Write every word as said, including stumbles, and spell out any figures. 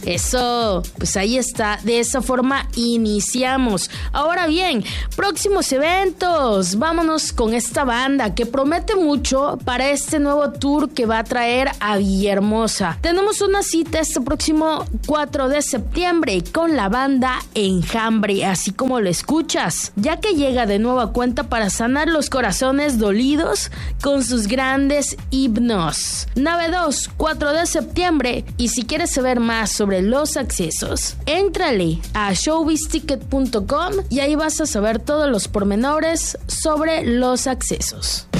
Eso, pues ahí está, de esa forma iniciamos. Ahora bien, próximos eventos, vámonos con esta banda que promete mucho para este nuevo tour que va a traer a Villahermosa. Tenemos una cita este próximo cuatro de septiembre con la banda Enjambre, así como lo escuchas, ya que llega de nueva cuenta para sanar los corazones dolidos con sus grandes himnos. Nave dos, cuatro de septiembre, y si quieres saber más sobre Los Accesos, éntrale a showbiz ticket punto com y ahí vas a saber todos los pormenores sobre Los Accesos.